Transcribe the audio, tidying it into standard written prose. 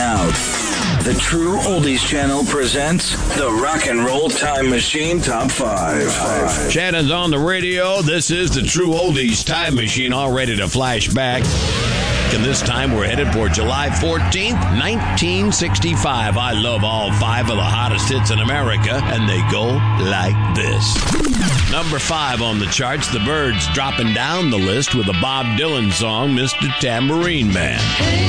out. The True Oldies Channel presents the Rock and Roll Time Machine Top 5. Shannon's on the radio. This is the True Oldies Time Machine, all ready to flash back. And this time we're headed for July 14th, 1965. I love all 5 of the hottest hits in America, and they go like this. Number 5 on the charts, the Byrds dropping down the list with a Bob Dylan song, Mr. Tambourine Man.